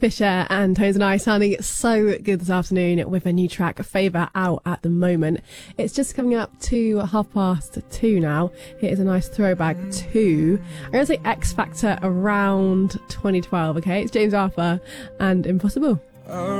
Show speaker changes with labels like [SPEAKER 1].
[SPEAKER 1] Fisher and Tones and I sounding so good this afternoon with a new track, Favour, out at the moment. It's just coming up to 2:30 now. It is a nice throwback to, I'm going to say X Factor around 2012, okay? It's James Arthur and Impossible.